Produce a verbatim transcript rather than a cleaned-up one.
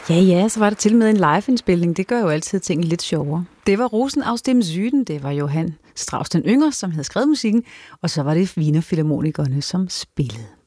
Ja, ja, så var der til med en live-indspilning. Det gør jo altid tingene lidt sjovere. Det var Rosen aus dem Süden, det var Johann Strauss den Yngre, som havde skrevet musikken, og så var det Wiener Philharmonikerne, som spillede.